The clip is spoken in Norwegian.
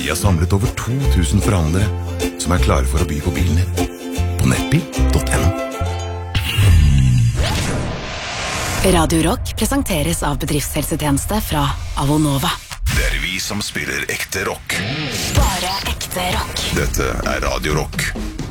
Vi har samlet over 2000 forhandlere som er klare for å by på bilen din. På nettbil.no. Radio Rock presenteres av bedriftshelsetjeneste fra Avonova. Det er vi som spiller ekte rock. Bare ekte rock. Dette er Radio Rock.